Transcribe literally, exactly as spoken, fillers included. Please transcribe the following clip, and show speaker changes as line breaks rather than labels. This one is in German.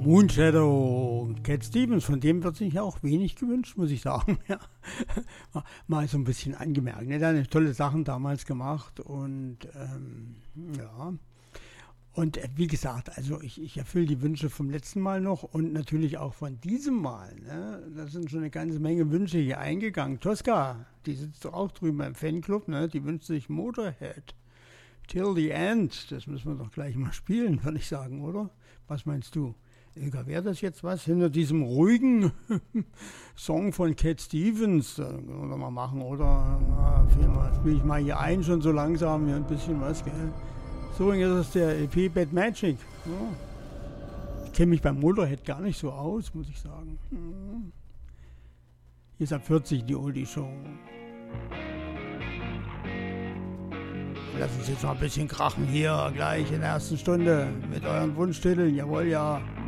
Moonshadow, Cat Stevens, von dem wird sich ja auch wenig gewünscht, muss ich sagen. Ja. Mal so ein bisschen angemerkt. Er hat eine tolle Sachen damals gemacht und ähm, ja. Und äh, wie gesagt, also ich, ich erfülle die Wünsche vom letzten Mal noch und natürlich auch von diesem Mal. Ne? Da sind schon eine ganze Menge Wünsche hier eingegangen. Tosca, die sitzt doch auch drüben im Fanclub, ne? Die wünscht sich Motorhead. Till the End, das müssen wir doch gleich mal spielen, würde ich sagen, oder? Was meinst du? Ilka, wäre das jetzt was hinter diesem ruhigen Song von Cat Stevens? Da können wir mal machen, oder? Na, spiele ich mal hier ein, schon so langsam, hier ein bisschen was, gell? So, jetzt ist das der E P Bad Magic. Ja. Ich kenne mich beim Motorhead gar nicht so aus, muss ich sagen. Hier ist ab vierzig die Oldie-Show. Lass uns jetzt mal ein bisschen krachen hier, gleich in der ersten Stunde mit euren Wunschtiteln. Jawohl, ja.